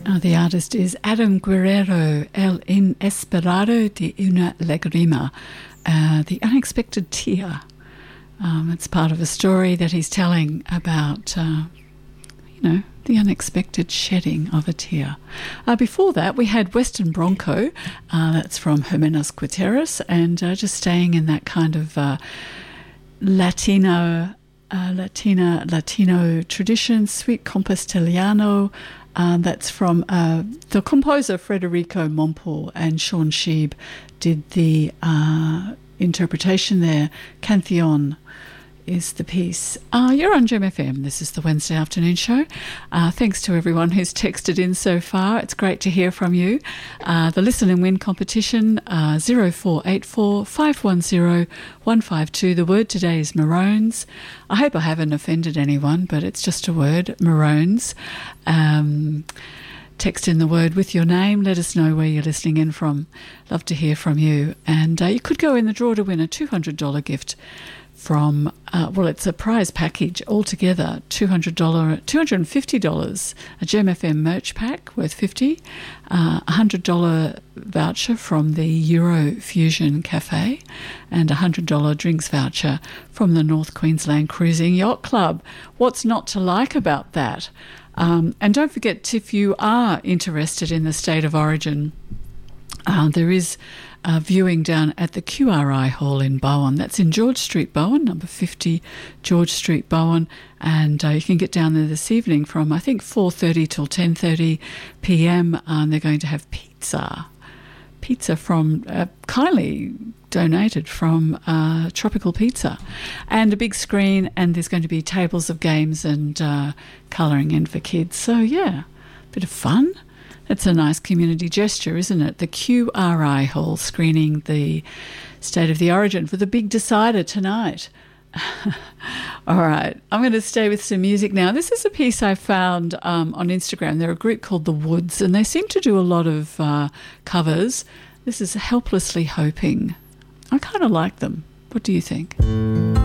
The artist is Adam Guerrero, El Inesperado de una Lagrima, The Unexpected Tear. It's part of a story that he's telling about, the unexpected shedding of a tear. Before that, we had Western Bronco, that's from Jimenez Gutierrez, and just staying in that kind of Latino tradition, Sweet Compostelano. That's from the composer Federico Mompou, and Sean Sheeb did the interpretation there. Canción is the piece. You're on Gem FM. This is the Wednesday afternoon show. Thanks to everyone who's texted in so far. It's great to hear from you. The Listen and Win competition, 0484 510 152. The word today is maroons. I hope I haven't offended anyone, but it's just a word, maroons. Text in the word with your name. Let us know where you're listening in from. Love to hear from you. And you could go in the draw to win a $200 gift from, it's a prize package altogether, $250, a Gem FM merch pack worth $50, $100 voucher from the Euro Fusion Cafe, and a $100 drinks voucher from the North Queensland Cruising Yacht Club. What's not to like about that? And don't forget, if you are interested in the State of Origin, there is viewing down at the QRI Hall in Bowen. That's in George Street, Bowen, number 50 George Street, Bowen. And you can get down there this evening from, I think, 4:30 till 10:30 p.m. They're going to have pizza from, kindly donated from Tropical Pizza, and a big screen, and there's going to be tables of games and colouring in for kids. So, yeah, bit of fun. It's a nice community gesture, isn't it? The QRI Hall screening the State of the Origin for the big decider tonight. All right, I'm going to stay with some music now. This is a piece I found on Instagram. They're a group called The Woods, and they seem to do a lot of covers. This is Helplessly Hoping. I kind of like them. What do you think?